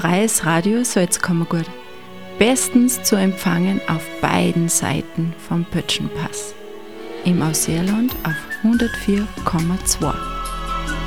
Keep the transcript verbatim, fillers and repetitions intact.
Freies Radio Salzkammergut. Bestens zu empfangen auf beiden Seiten vom Pötschenpass. Im Ausseerland auf hundertvier Komma zwei.